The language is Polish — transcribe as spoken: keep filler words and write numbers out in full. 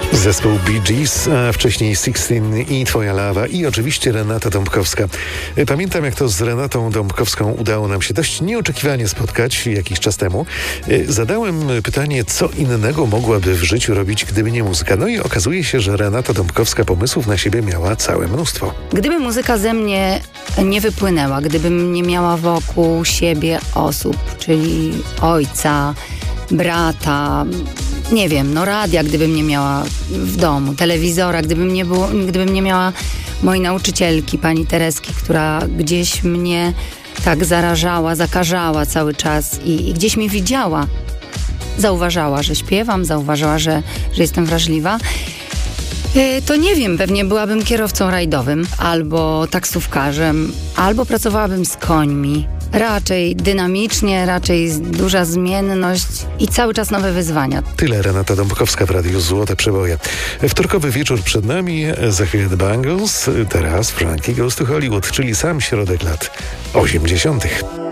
Zespół Bee Gees, a wcześniej Sixteen i Twoja lawa i oczywiście Renata Dąbrowska. Pamiętam, jak to z Renatą Dąbrowską udało nam się dość nieoczekiwanie spotkać jakiś czas temu. Zadałem pytanie, co innego mogłaby w życiu robić, gdyby nie muzyka. No i okazuje się, że Renata Dąbrowska pomysłów na siebie miała całe mnóstwo. Gdyby muzyka ze mnie nie wypłynęła, gdybym nie miała wokół siebie osób, czyli ojca, brata, nie wiem, no radia, gdybym nie miała w domu, telewizora, gdybym nie było, gdybym nie miała mojej nauczycielki, pani Tereski, która gdzieś mnie tak zarażała, zakażała cały czas i, i gdzieś mnie widziała, zauważała, że śpiewam, zauważała, że, że jestem wrażliwa. To nie wiem, pewnie byłabym kierowcą rajdowym, albo taksówkarzem, albo pracowałabym z końmi. Raczej dynamicznie, raczej duża zmienność i cały czas nowe wyzwania. Tyle Renata Dąbrowska w Radiu Złote Przeboje. Wtorkowy wieczór przed nami, za chwilę The Bangles, teraz Frankie Goes to Hollywood, czyli sam środek lat osiemdziesiątych.